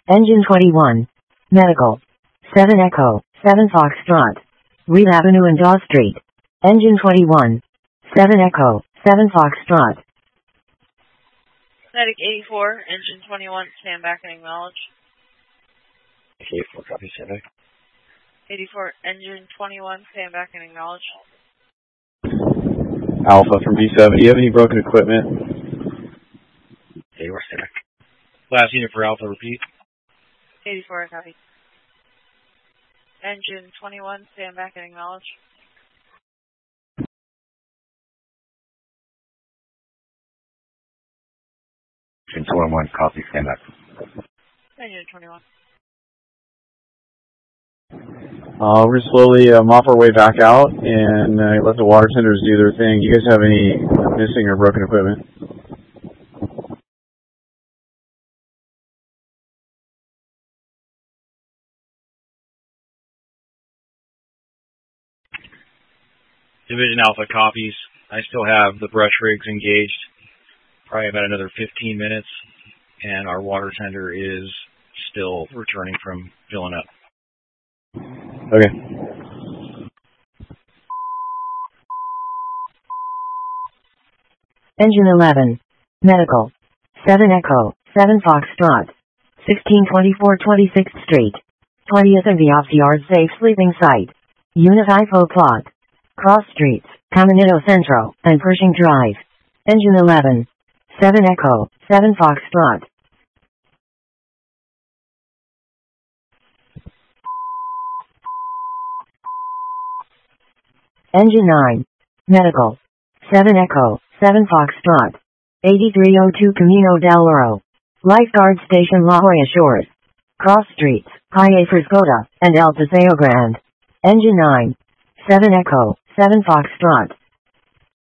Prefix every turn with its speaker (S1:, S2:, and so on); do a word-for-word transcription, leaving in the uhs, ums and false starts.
S1: Engine twenty-one. Medical. seven Echo, seven Foxtrot. Reed Avenue and Daw Street. Engine twenty-one. seven Echo, seven Foxtrot.
S2: Medic eighty-four, engine twenty-one, stand back and acknowledge.
S3: eighty-four, copy, stand back.
S2: eighty-four, engine twenty-one, stand back and acknowledge.
S4: Alpha from B seven, do you have any broken equipment?
S3: eighty-four, stand back. Last unit for Alpha, repeat.
S2: eighty-four, copy. Engine twenty-one, stand back and acknowledge.
S3: Engine twenty-one, copy, stand back.
S2: Engine twenty-one.
S4: Uh, we're slowly um, off our way back out and uh, let the water tenders do their thing. Do you guys have any missing or broken equipment?
S3: Division Alpha copies. I still have the brush rigs engaged. Probably about another fifteen minutes, and our water tender is still returning from filling up.
S4: Okay.
S1: Engine eleven. Medical. seven Echo, seven Foxtrot. sixteen twenty-four twenty-sixth Street. twentieth and the Ops Yard Safe Sleeping Site. Unit I F O plot. Cross Streets, Caminito Centro, and Pershing Drive. Engine eleven. seven Echo, seven Foxtrot. Engine nine. Medical. seven Echo, seven Foxtrot. eighty-three oh two Camino del Oro. Lifeguard Station La Jolla Shores. Cross Streets, Calle Frescota, and El Paseo Grande. Engine nine. seven Echo, seven Foxtrot.